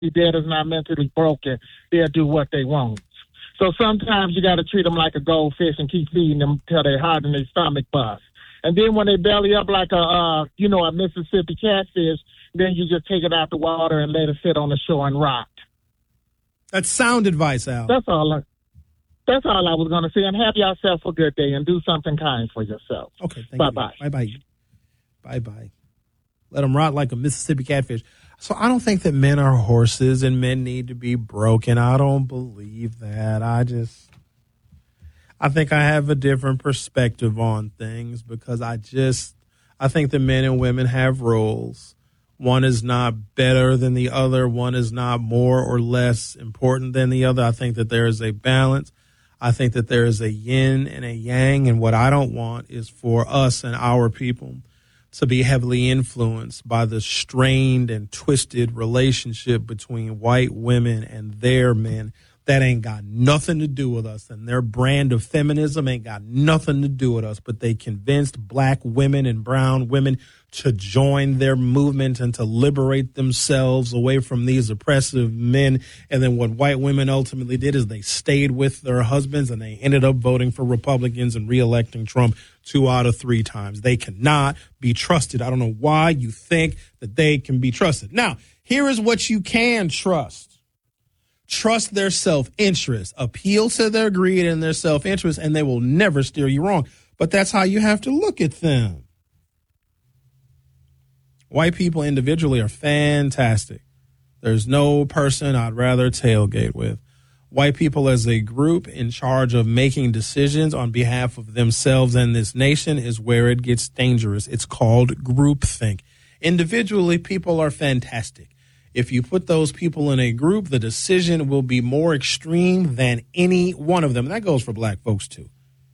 dead is not mentally broken, they'll do what they want. So sometimes you got to treat them like a goldfish and keep feeding them till their heart and their stomach bust. And then when they belly up like a Mississippi catfish, then you just take it out the water and let it sit on the shore and rot. That's sound advice, Al. That's all I was going to say. And have yourself a good day and do something kind for yourself. Okay, thank you. Bye-bye. Bye-bye. Bye-bye. Let them rot like a Mississippi catfish. So I don't think that men are horses and men need to be broken. I don't believe that. I think I have a different perspective on things because I think that men and women have roles. One is not better than the other. One is not more or less important than the other. I think that there is a balance. I think that there is a yin and a yang. And what I don't want is for us and our people to be heavily influenced by the strained and twisted relationship between white women and their men. That ain't got nothing to do with us, and their brand of feminism ain't got nothing to do with us, but they convinced black women and brown women to join their movement and to liberate themselves away from these oppressive men. And then what white women ultimately did is they stayed with their husbands and they ended up voting for Republicans and reelecting Trump 2 out of 3 times. They cannot be trusted. I don't know why you think that they can be trusted. Now, here is what you can trust. Trust their self-interest, appeal to their greed and their self-interest, and they will never steer you wrong. But that's how you have to look at them. White people individually are fantastic. There's no person I'd rather tailgate with. White people as a group in charge of making decisions on behalf of themselves and this nation is where it gets dangerous. It's called groupthink. Individually, people are fantastic. If you put those people in a group, the decision will be more extreme than any one of them. And that goes for black folks, too.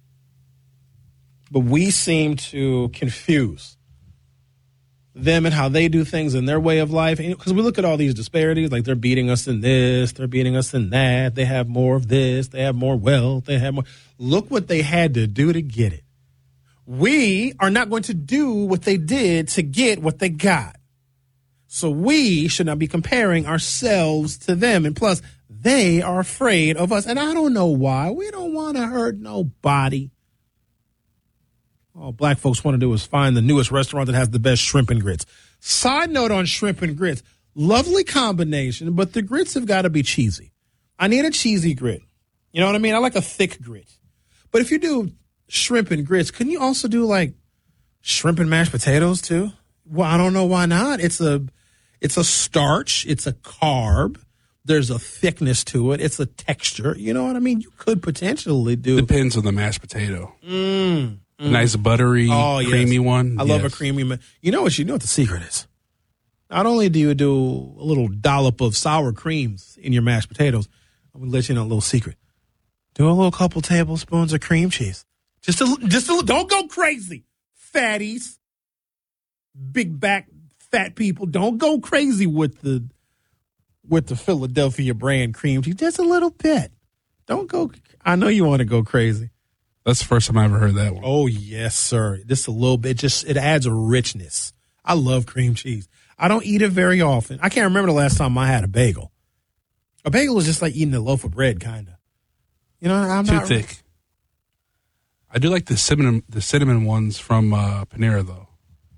But we seem to confuse them and how they do things in their way of life. Because we look at all these disparities, like they're beating us in this, they're beating us in that. They have more of this, they have more wealth, they have more. Look what they had to do to get it. We are not going to do what they did to get what they got. So we should not be comparing ourselves to them. And plus, they are afraid of us. And I don't know why. We don't want to hurt nobody. All black folks want to do is find the newest restaurant that has the best shrimp and grits. Side note on shrimp and grits. Lovely combination, but the grits have got to be cheesy. I need a cheesy grit. You know what I mean? I like a thick grit. But if you do shrimp and grits, couldn't you also do like shrimp and mashed potatoes too? Well, I don't know why not. It's a starch. It's a carb. There's a thickness to it. It's a texture. You know what I mean? You could potentially do. Depends on the mashed potato. Nice buttery, creamy one. I love a creamy. You know what the secret is? Not only do you do a little dollop of sour creams in your mashed potatoes, I'm going to let you know a little secret. Do a little couple tablespoons of cream cheese. Just a little. Don't go crazy, fatties. Big back fat people, don't go crazy with the Philadelphia brand cream cheese. Just a little bit. Don't go. I know you want to go crazy. That's the first time I ever heard that one. Oh yes, sir. Just a little bit. It adds a richness. I love cream cheese. I don't eat it very often. I can't remember the last time I had a bagel. A bagel is just like eating a loaf of bread, kind of. You know, I'm too not thick. I do like the cinnamon ones from Panera though.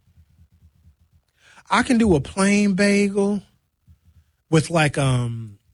I can do a plain bagel with like a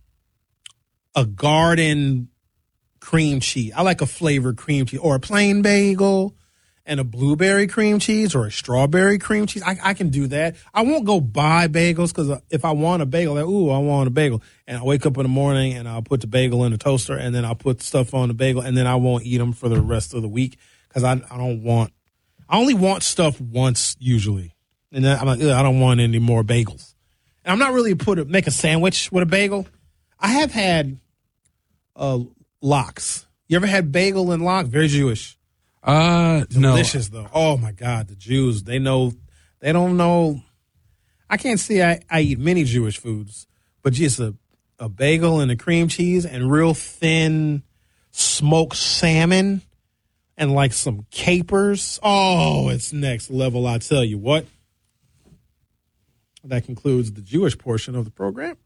garden cream cheese. I like a flavored cream cheese, or a plain bagel and a blueberry cream cheese or a strawberry cream cheese. I can do that. I won't go buy bagels because if I want a bagel, I want a bagel. And I wake up in the morning and I'll put the bagel in the toaster and then I'll put stuff on the bagel and then I won't eat them for the rest of the week because I only want stuff once usually. And then I'm like, I don't want any more bagels. And I'm not really make a sandwich with a bagel. I have had lox. You ever had bagel and lox? Very Jewish. Delicious, though. Oh, my God. The Jews, they don't know. I can't say I eat many Jewish foods, but just a bagel and a cream cheese and real thin smoked salmon and like some capers. Oh, it's next level, I tell you what. That concludes the Jewish portion of the program.